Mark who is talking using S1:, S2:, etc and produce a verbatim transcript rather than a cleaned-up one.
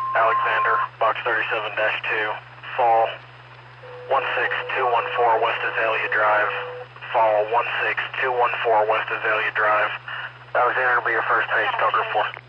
S1: Alexander, box thirty-seven dash two, fall one six two one four West Azalea Drive, fall one six two one four West Azalea Drive. Alexander will be your first page, Tucker four.